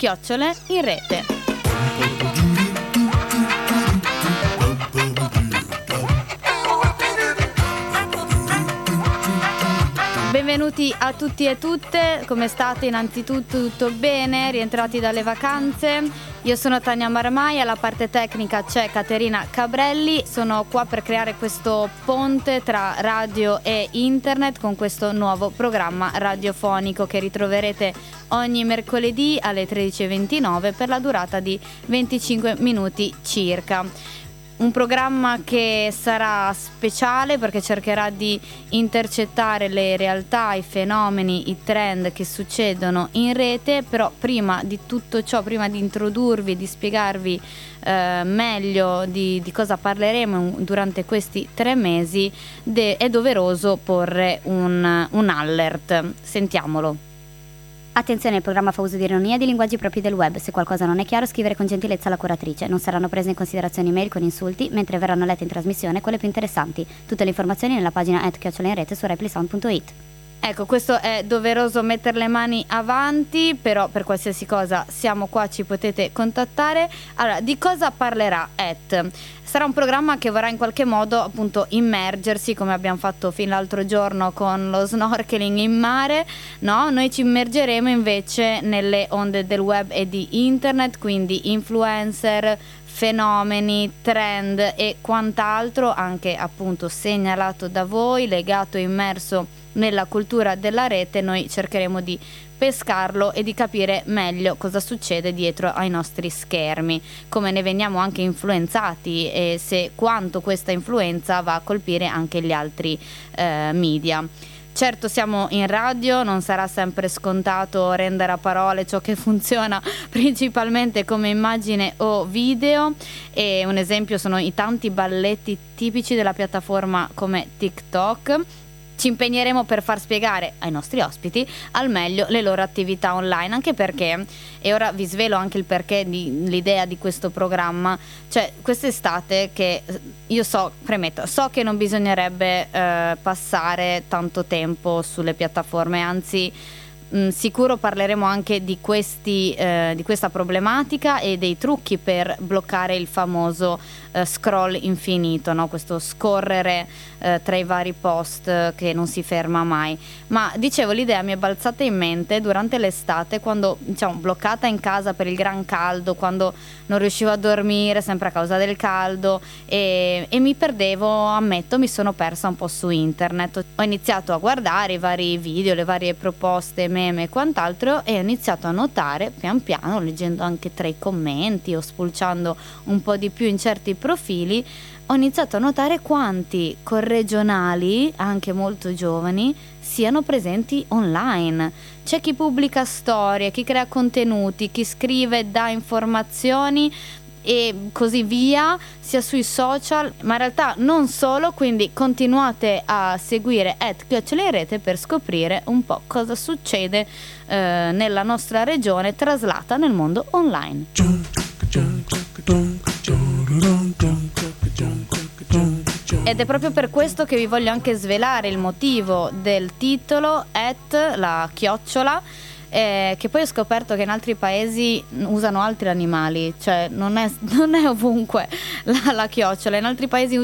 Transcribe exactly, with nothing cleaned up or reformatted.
chiocciole in rete. Benvenuti a tutti e tutte, come state? Innanzitutto tutto bene? Rientrati dalle vacanze? Io sono Tania Marmai, alla parte tecnica c'è Caterina Cabrelli. Sono qua per creare questo ponte tra radio e internet con questo nuovo programma radiofonico che ritroverete ogni mercoledì alle tredici e ventinove per la durata di venticinque minuti circa. Un programma che sarà speciale perché cercherà di intercettare le realtà, i fenomeni, i trend che succedono in rete, però prima di tutto ciò, prima di introdurvi, di spiegarvi eh, meglio di, di cosa parleremo durante questi tre mesi, de- è doveroso porre un, un alert. Sentiamolo. Attenzione, il programma fa uso di ironia e di linguaggi propri del web. Se qualcosa non è chiaro, scrivere con gentilezza alla curatrice. Non saranno prese in considerazione mail con insulti, mentre verranno lette in trasmissione quelle più interessanti. Tutte le informazioni nella pagina at chiocciola in rete su replisound punto it. Ecco, questo è doveroso mettere le mani avanti, però per qualsiasi cosa siamo qua, ci potete contattare. Allora, di cosa parlerà At? Sarà un programma che vorrà in qualche modo appunto immergersi, come abbiamo fatto fin l'altro giorno con lo snorkeling in mare, no? Noi ci immergeremo invece nelle onde del web e di internet, quindi influencer, fenomeni, trend e quant'altro, anche appunto segnalato da voi, legato e immerso nella cultura della rete. Noi cercheremo di pescarlo e di capire meglio cosa succede dietro ai nostri schermi, come ne veniamo anche influenzati e se quanto questa influenza va a colpire anche gli altri eh, media. Certo, siamo in radio, non sarà sempre scontato rendere a parole ciò che funziona principalmente come immagine o video, e un esempio sono i tanti balletti tipici della piattaforma come TikTok. Ci impegneremo per far spiegare ai nostri ospiti al meglio le loro attività online, anche perché, e ora vi svelo anche il perché di l'idea di questo programma, cioè quest'estate, che io so, premetto, so che non bisognerebbe eh, passare tanto tempo sulle piattaforme, anzi mh, sicuro parleremo anche di questi eh, di questa problematica e dei trucchi per bloccare il famoso eh, scroll infinito, no? Questo scorrere eh, tra i vari post eh, che non si ferma mai. Ma dicevo, l'idea mi è balzata in mente durante l'estate, quando diciamo bloccata in casa per il gran caldo, quando non riuscivo a dormire sempre a causa del caldo e, e mi perdevo, ammetto, mi sono persa un po' su internet. Ho iniziato a guardare i vari video, le varie proposte, meme e quant'altro, e ho iniziato a notare pian piano, leggendo anche tra i commenti o spulciando un po' di più in certi profili, ho iniziato a notare quanti corregionali, anche molto giovani, siano presenti online. C'è chi pubblica storie, chi crea contenuti, chi scrive, dà informazioni e così via, sia sui social, ma in realtà non solo, quindi continuate a seguire at chiocciola in rete per scoprire un po' cosa succede eh, nella nostra regione traslata nel mondo online. Ed è proprio per questo che vi voglio anche svelare il motivo del titolo, at, la chiocciola, eh, che poi ho scoperto che in altri paesi usano altri animali, cioè non è, non è ovunque la, la chiocciola, in altri paesi